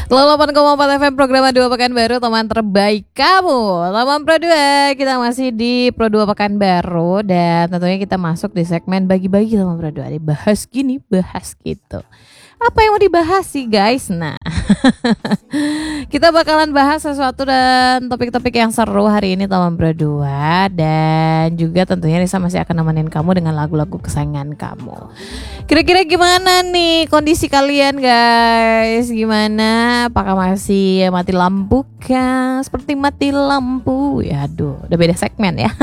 88,4 FM program Dua Pekanbaru, teman terbaik kamu. Teman Pro 2, kita masih di Pro 2 Pekanbaru. Dan tentunya kita masuk di segmen bagi-bagi teman Pro 2. Dibahas gini, bahas gitu. Apa yang mau dibahas sih guys? Nah, kita bakalan bahas sesuatu dan topik-topik yang seru hari ini teman Pro 2. Dan juga tentunya Risa masih akan nemenin kamu dengan lagu-lagu kesayangan kamu. Kira-kira gimana nih kondisi kalian guys? Gimana? Apakah masih mati lampu kah? Seperti mati lampu. Ya aduh, udah beda segmen ya.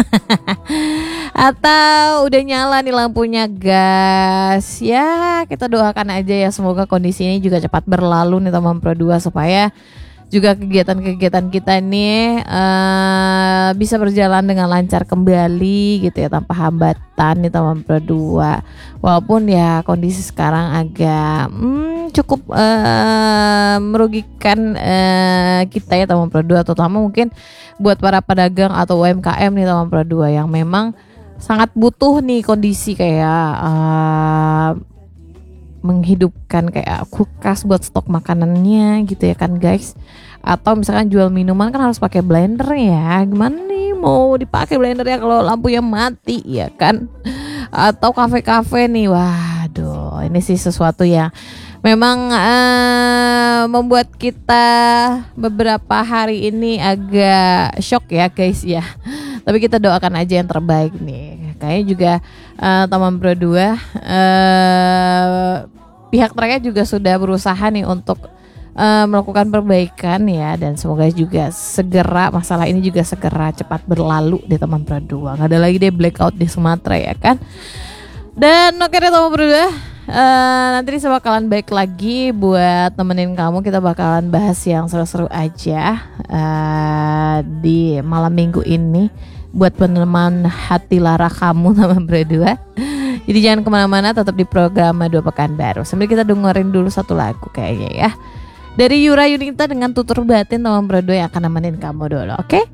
Atau udah nyala nih lampunya gas. Ya kita doakan aja ya, semoga kondisi ini juga cepat berlalu nih teman Pro 2, supaya juga kegiatan-kegiatan kita nih bisa berjalan dengan lancar kembali gitu ya, tanpa hambatan nih teman Pro 2. Walaupun ya kondisi sekarang agak cukup merugikan kita ya teman Pro 2, terutama mungkin buat para pedagang atau UMKM nih teman Pro 2 yang memang sangat butuh nih kondisi kayak menghidupkan kayak kulkas buat stok makanannya gitu ya kan guys. Atau misalkan jual minuman kan harus pakai blender ya. Gimana nih mau dipakai blender ya kalau lampunya mati ya kan. Atau kafe-kafe nih, waduh ini sih sesuatu yang memang membuat kita beberapa hari ini agak shock ya guys ya. Tapi kita doakan aja yang terbaik nih. Kayaknya juga teman Pro 2 pihak mereka juga sudah berusaha nih untuk melakukan perbaikan ya. Dan semoga juga segera masalah ini juga segera cepat berlalu di teman Pro 2. Gak ada lagi deh blackout di Sumatera ya kan. Dan oke deh teman Pro 2, nanti Risa bakalan baik lagi buat temenin kamu. Kita bakalan bahas yang seru-seru aja di malam minggu ini buat peneman hati lara kamu teman Pro 2. Jadi jangan kemana-mana, tetap di program Dua Pekanbaru. Sambil kita dengerin dulu satu lagu kayaknya ya, dari Yura Yunita dengan Tutur Batin teman Pro 2 yang akan nemenin kamu dulu, oke?